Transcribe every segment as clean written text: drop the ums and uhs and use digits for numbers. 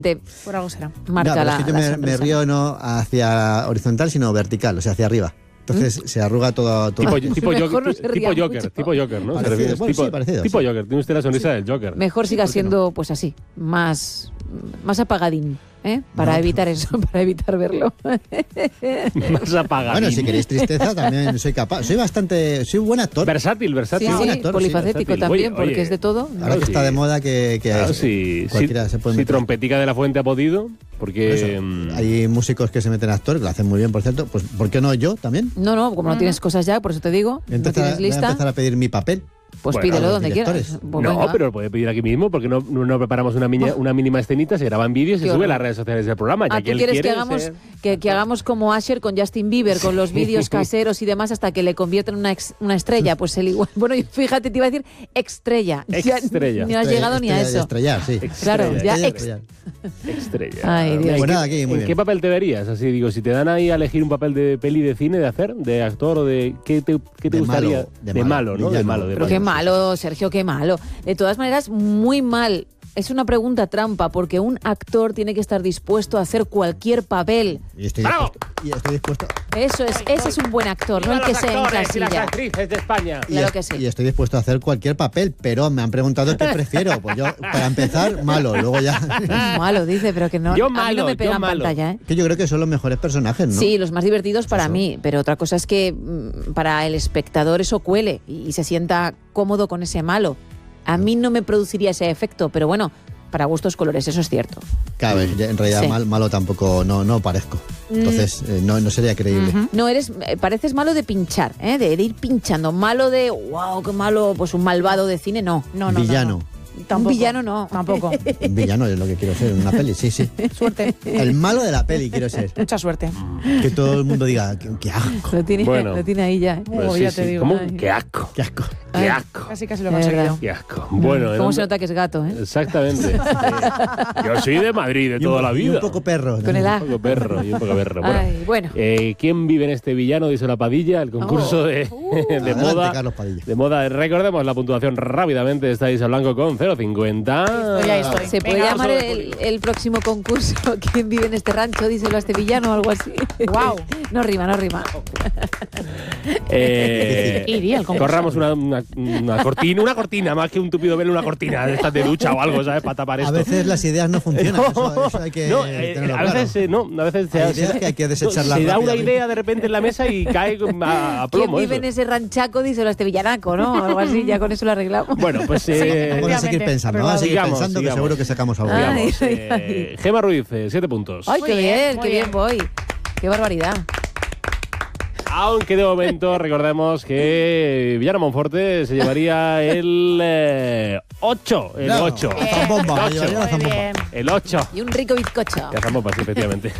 Por algo será. Marca pero es que yo me río no hacia horizontal, sino vertical, o sea, hacia arriba. Entonces se arruga todo. Tipo Joker, ¿no? Parecido, bueno, sí, parecido. Tipo Joker, tiene usted la sonrisa del Joker. Mejor siga siendo, pues así, más apagadín, para evitar eso, para evitar verlo. Más apagadín. Bueno, si queréis tristeza también soy capaz. Soy buen actor. Versátil. Sí, buen actor, polifacético también, Oye, porque es de todo. Ahora que está de moda que claro, cualquiera se puede meter. Si Trompetica de la Fuente ha podido, porque... hay músicos que se meten a actor, que lo hacen muy bien, por cierto. Pues ¿por qué no yo también? No, como no tienes cosas ya, por eso te digo, no tienes lista. Voy a empezar a pedir mi papel. Pues pídelo donde quieras. Pues no, venga. pero lo puede pedir aquí mismo, porque no preparamos una mínima escenita, se graban vídeos y se sube a las redes sociales del programa. ¿Tú quieres que hagamos como Asher con Justin Bieber, con los vídeos caseros y demás, hasta que le conviertan en una estrella? Pues él igual. Bueno, fíjate, te iba a decir estrella. Ni has llegado ni a eso. Estrellar, sí. Claro, ya estrella. Ay, Dios. Pues nada, aquí, muy ¿En bien. qué papel te verías? Así digo, si te dan ahí a elegir un papel de peli de cine, de hacer, de actor o de... ¿Qué te gustaría? De malo, ¿no? De malo. Pero qué malo, Sergio, qué malo. De todas maneras, muy mal. Es una pregunta trampa, porque un actor tiene que estar dispuesto a hacer cualquier papel. Y estoy dispuesto. Eso es, ese es un buen actor, no el que se encasilla. Y las actrices de España. Claro que sí. Y estoy dispuesto a hacer cualquier papel, pero me han preguntado qué prefiero. Pues yo, para empezar, malo, luego ya... Malo, dice, pero que no. Yo a mí no me pega en malo. pantalla, ¿eh? Que yo creo que son los mejores personajes, ¿no? Sí, los más divertidos para mí, pero otra cosa es que para el espectador eso cuele y se sienta cómodo con ese malo. A mí no me produciría ese efecto, pero bueno, para gustos colores, eso es cierto. Claro, en realidad Sí. malo tampoco no parezco. Entonces no sería creíble. No, pareces malo de pinchar, de ir pinchando. Malo de, wow, qué malo, pues un malvado de cine, no. Villano. Un villano no. Tampoco. Un villano es lo que quiero ser en una peli, sí. Suerte. El malo de la peli quiero ser. Mucha suerte. Que todo el mundo diga, qué asco, Lo tiene ahí ya. Pues ya te digo. ¿Cómo? Ay. ¡Qué asco! qué asco. ¡Qué asco! Casi lo he De conseguido. verdad. ¡Qué asco! Bueno, ¿Cómo se nota que es gato, Exactamente. Yo soy de Madrid de toda la Y vida. un poco perro. Con el A. Un poco perro. Ay, bueno. ¿Quién vive en este villano? Dice la Padilla, el concurso de Adelante, moda. Carlos Padilla. De moda. Recordemos la puntuación rápidamente. Estáis a blanco con 0,50. Ahí estoy. Se puede Venga, llamar vamos a ver. el próximo concurso ¿Quién vive en este rancho? Díselo a este villano o algo así. Guau. No rima. Iría el concurso. Corramos una cortina, más que un tupido velo, una cortina de estas de ducha o algo, ¿sabes? Para tapar esto. A veces las ideas no funcionan. Eso hay que No, tenerlo a claro. veces a veces Hay ideas que hay que desecharlas se da una rápidamente. idea de repente en la mesa y cae a ¿Quién plomo. vive eso. en ese ranchaco? Díselo a este villanaco, ¿no? O algo así, ya con eso lo arreglamos. Bueno, pues Vamos a seguir Efectivamente. pensando, vamos a seguir Sigamos, pensando que sigamos. seguro que sacamos algo. Ay. Digamos, Gema Ruiz, 7 puntos. ¡Ay, qué Muy bien, bien, muy qué bien voy! ¡Qué barbaridad! Aunque de momento recordemos que Villano Monforte se llevaría el 8. El No, 8. la zambomba, me llevaría la Muy zambomba. bien. El 8. Y un rico bizcocho. Ya zambomba, sí, efectivamente.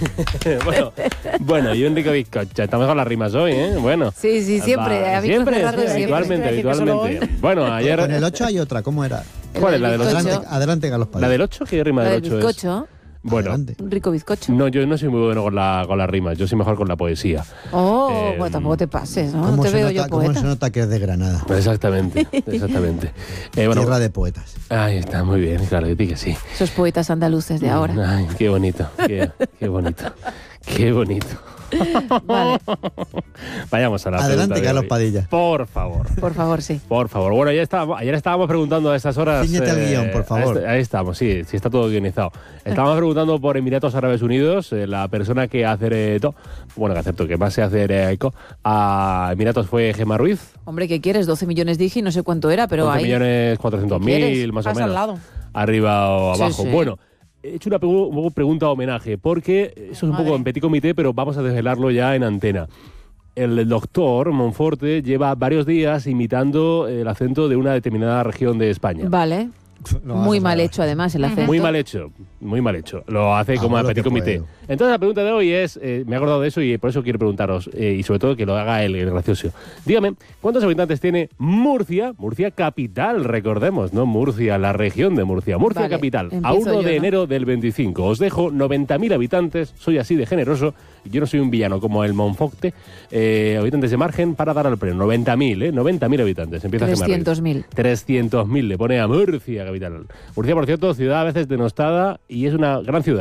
bueno, y un rico bizcocho. Estamos con las rimas hoy, ¿eh? Bueno. Sí, siempre. Va, A mí siempre, con Gerardo siempre. habitualmente, Decir que solo habitualmente. Bueno, ayer... Con el 8 hay otra, ¿cómo era? ¿Cuál es la del bizcocho. 8? Adelante, Carlos Padilla. ¿La del 8? ¿Qué rima La del del 8 es? bizcocho. Bueno, Adelante. Un rico bizcocho. no, yo no soy muy bueno con las rimas. Yo soy mejor con la poesía. Oh, bueno, tampoco te pases, ¿no? No ¿Cómo te se veo nota- yo cómo poeta. se nota que es de Granada? Exactamente. Bueno, Tierra de poetas. ahí está, muy bien, claro, que sí que sí. Esos poetas andaluces de ahora. Ay, qué bonito, qué bonito, qué bonito. Vale, Vayamos a la Adelante, pregunta de Carlos hoy. Padilla. Por favor. por favor, sí. Por favor. Bueno, ayer estábamos preguntando a estas horas... Cíñete al guión, por favor. Ahí estamos, sí está todo guionizado. Estábamos preguntando por Emiratos Árabes Unidos, la persona que acertó, que más se acercó a Emiratos fue Gema Ruiz. Hombre, ¿qué quieres? 12 millones dije y no sé cuánto era, pero ahí... 11.400.000, ¿Quieres? más o Vas menos. al lado. Arriba o Sí, abajo. sí. Bueno, he hecho una pregunta homenaje, porque eso es un Madre. poco en petit comité, pero vamos a desvelarlo ya en antena. El doctor Monforte lleva varios días imitando el acento de una determinada región de España. Vale. Muy mal hecho, además, el acento. Muy mal hecho, muy mal hecho. Lo hace como Hago a lo petit que comité. puedo. Entonces la pregunta de hoy es, me he acordado de eso y por eso quiero preguntaros, y sobre todo que lo haga el gracioso. Dígame, ¿cuántos habitantes tiene Murcia? Murcia capital, recordemos, no Murcia, la región de Murcia. Murcia Vale, capital, a empiezo 1 yo, de ¿no? enero del 25. Os dejo 90.000 habitantes, soy así de generoso, yo no soy un villano como el Monforte, habitantes de margen para dar al premio. 90.000, 90.000 habitantes. Empieza a 300.000. 300.000, le pone a Murcia capital. Murcia, por cierto, ciudad a veces denostada y es una gran ciudad.